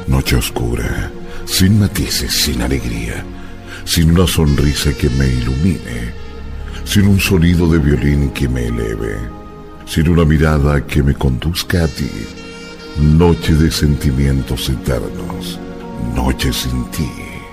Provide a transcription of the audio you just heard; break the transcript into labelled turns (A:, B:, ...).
A: Noche oscura, sin matices, sin alegría, sin una sonrisa que me ilumine, sin un sonido de violín que me eleve, sin una mirada que me conduzca a ti. Noche de sentimientos eternos, noche sin ti.